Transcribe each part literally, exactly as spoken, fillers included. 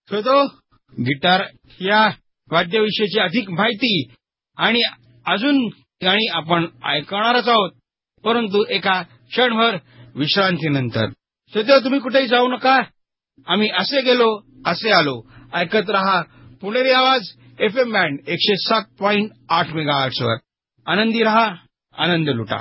श्रोतो, guitar या वाद्याविषयीची अधिक माहिती आणि अजून गाणी आपण ऐकणारच आहोत, परंतु एका क्षणभर विश्रांतीनंतर. श्रोतो, तुम्ही कुठेही जाऊ नका. आम्ही असे गेलो असे आलो. ऐकत रहा पुणेरी आवाज एफ एम बँड एकशे सात पॉइंट आठ मेगाहर्ट्झ वर. आनंदी रहा, आनंद लुटा.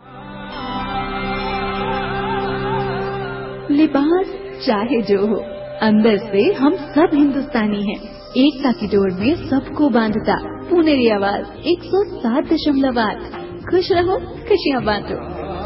लिबास चाहे जो हो, अंदर से हम सब हिंदुस्तानी हैं. एकता की डोर में सबको बांधता पुणेरी आवाज एक सौ सात दशमलव आठ. खुश रहो, खुशियां बांटो.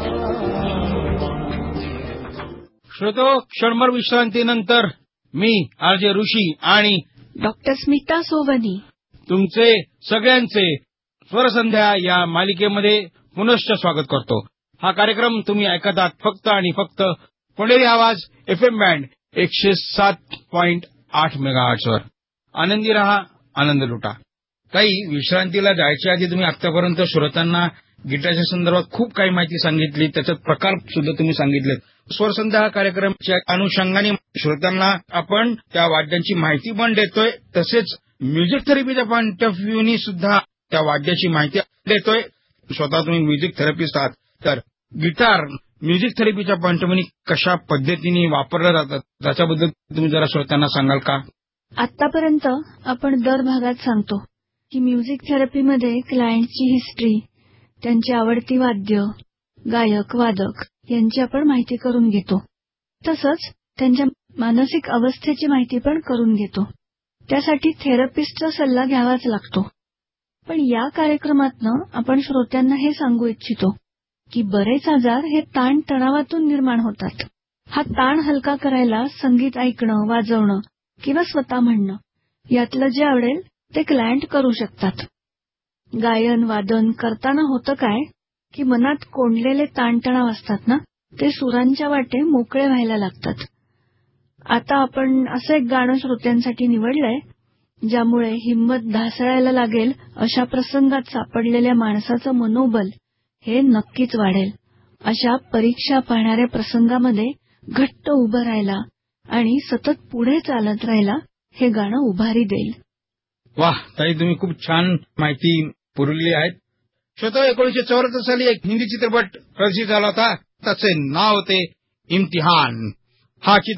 श्रोतो, क्षणभर विश्रांतीनंतर मी आरजे ऋषी आणि डॉक्टर स्मिता सोवनी तुमचे सगळ्यांचे स्वरसंध्या या मालिकेमध्ये पुनश्च स्वागत करतो. हा कार्यक्रम तुम्ही ऐकत आहात फक्त आणि फक्त पुणेरी आवाज एफ एम बँड एकशे सात पॉइंट आठ मेगाहर्ट्झ वर. आनंदी रहा, आनंद लुटा. काही विश्रांतीला जायच्या आधी तुम्ही आतापर्यंत श्रोत्यांना गिटारच्या संदर्भात खूप काही माहिती सांगितली, त्याच्यात प्रकार सुद्धा तुम्ही सांगितले. स्वरसंध्या कार्यक्रमाच्या अनुषंगाने श्रोत्यांना आपण त्या वाद्यांची माहिती पण देतोय, तसेच म्युझिक थेरपीच्या पॉइंट ऑफ व्ह्यूनी सुद्धा त्या वाद्याची माहिती देतोय. स्वतः तुम्ही म्युझिक थेरपिस्ट आहात, तर गिटार म्युझिक थेरपीच्या पॉइंट ऑफ व्ह्यूनी कशा पद्धतीने वापरलं जातात त्याच्याबद्दल तुम्ही जरा श्रोत्यांना सांगाल का? आतापर्यंत आपण दर भागात सांगतो की म्युझिक थेरपीमध्ये क्लायंटची हिस्ट्री, त्यांची आवडती वाद्य, गायक, वादक यांची आपण माहिती करून घेतो. तसंच त्यांच्या मानसिक अवस्थेची माहिती पण करून घेतो. त्यासाठी थेरपिस्टचा सल्ला घ्यावाच लागतो. पण या कार्यक्रमातनं आपण श्रोत्यांना हे सांगू इच्छितो की बरेच आजार हे ताण तणावातून निर्माण होतात. हा ताण हलका करायला संगीत ऐकणं, वाजवणं किंवा स्वतः म्हणणं यातलं जे आवडेल ते क्लायंट करू शकतात. गायन वादन करताना होतं काय की मनात कोंडलेले ताणतणाव असतात ना, ते सुरांच्या वाटे मोकळे व्हायला लागतात. आता आपण असं एक गाणं श्रोत्यांसाठी निवडलंय ज्यामुळे हिंमत ढासळायला लागेल अशा प्रसंगात सापडलेल्या माणसाचं मनोबल हे नक्कीच वाढेल. अशा परीक्षा पाहणाऱ्या प्रसंगामध्ये घट्ट उभं राहायला आणि सतत पुढे चालत राहायला हे गाणं उभारी देईल. वाह ताई, तुम्ही खूप छान माहिती पुरवली आहे. श्रोतो, एकोणीसशे चौऱ्याहत्तर साली एक हिंदी चित्रपट प्रदर्शित झाला होता. त्याचे नाव होते इम्तिहान. हा चित्रपट